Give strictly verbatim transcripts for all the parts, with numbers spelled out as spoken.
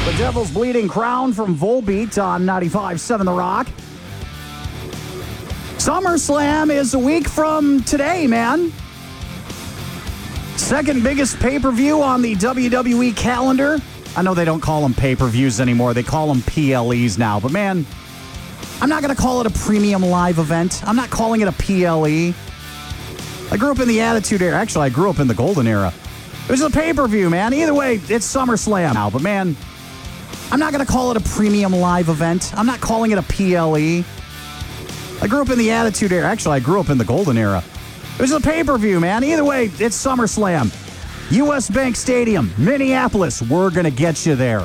The Devil's Bleeding Crown from Volbeat on ninety-five point seven The Rock. SummerSlam is a week from today, man. Second biggest pay-per-view on the W W E calendar. I know they don't call them pay-per-views anymore. They call them P L Es now. But, man, I'm not going to call it a premium live event. I'm not calling it a P L E. I grew up in the Attitude Era. Actually, I grew up in the Golden Era. It was a pay-per-view, man. Either way, it's SummerSlam now. But, man, I'm not going to call it a premium live event. I'm not calling it a P L E. I grew up in the Attitude Era. Actually, I grew up in the Golden Era. It was a pay-per-view, man. Either way, it's SummerSlam. U S Bank Stadium, Minneapolis. We're going to get you there.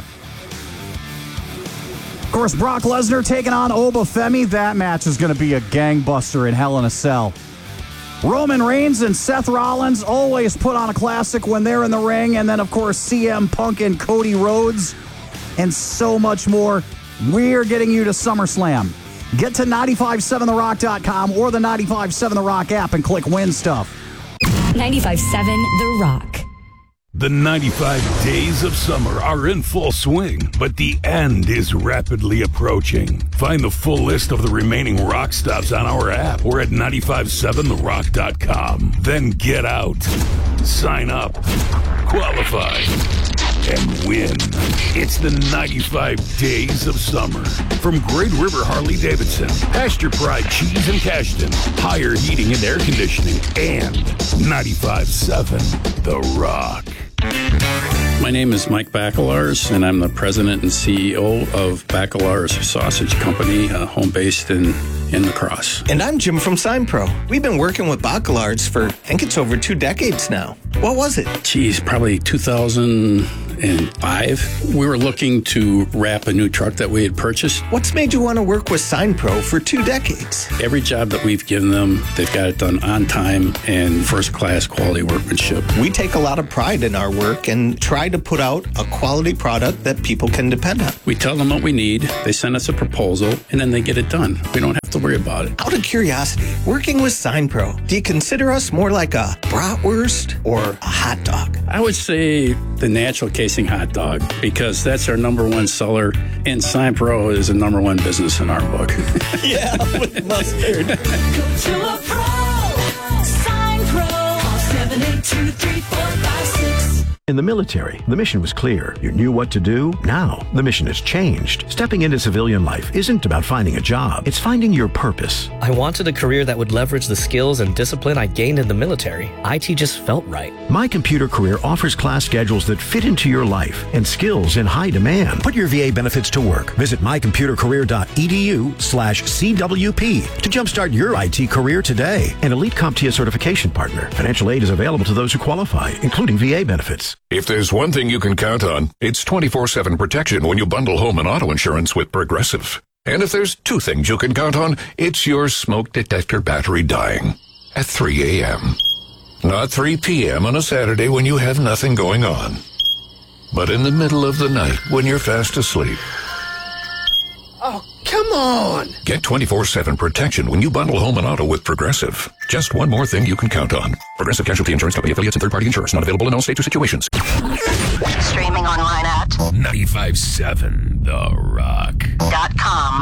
Of course, Brock Lesnar taking on Obafemi. That match is going to be a gangbuster in Hell in a Cell. Roman Reigns and Seth Rollins always put on a classic when they're in the ring. And then, of course, C M Punk and Cody Rhodes. And so much more. We're getting you to SummerSlam. Get to nine five seven the rock dot com or the nine five seven The Rock app and click Win Stuff. ninety-five point seven The Rock. The ninety-five days of summer are in full swing, but the end is rapidly approaching. Find the full list of the remaining rock stops on our app or at nine five seven the rock dot com. Then get out, sign up, qualify, and win. It's the ninety-five days of summer. From Great River Harley-Davidson, Pasture Pride Cheese and Cashton, Higher Heating and Air Conditioning, and ninety-five point seven The Rock. My name is Mike Bacalarz, and I'm the president and C E O of Bacalarz Sausage Company, uh, home based in, in La Crosse. And I'm Jim from SignPro. We've been working with Bacalarz for, I think it's over two decades now. What was it? Geez, probably two thousand five. We were looking to wrap a new truck that we had purchased. What's made you want to work with SignPro for two decades? Every job that we've given them, they've got it done on time and first-class quality workmanship. We take a lot of pride in our work and try to put out a quality product that people can depend on. We tell them what we need, they send us a proposal, and then they get it done. We don't have to worry about it. Out of curiosity, working with SignPro, do you consider us more like a bratwurst or a hot dog? I would say the natural casing hot dog, because that's our number one seller, and SignPro is a number one business in our book. Yeah, with mustard. Go to a pro. SignPro. seven eight two, three four five six. In the military, the mission was clear. You knew what to do. Now, the mission has changed. Stepping into civilian life isn't about finding a job. It's finding your purpose. I wanted a career that would leverage the skills and discipline I gained in the military. I T just felt right. My Computer Career offers class schedules that fit into your life and skills in high demand. Put your V A benefits to work. Visit my computer career dot e d u slash C W P to jumpstart your I T career today. An Elite CompTIA certification partner. Financial aid is available to those who qualify, including V A benefits. If there's one thing you can count on, it's twenty-four seven protection when you bundle home and auto insurance with Progressive. And if there's two things you can count on, it's your smoke detector battery dying at three a.m. Not three p.m. on a Saturday when you have nothing going on, but in the middle of the night when you're fast asleep. Oh, come on! Get twenty-four seven protection when you bundle home and auto with Progressive. Just one more thing you can count on. Progressive Casualty Insurance Company affiliates and third-party insurance not available in all states or situations. Streaming online at ninety-five point seven The Rock. dot com.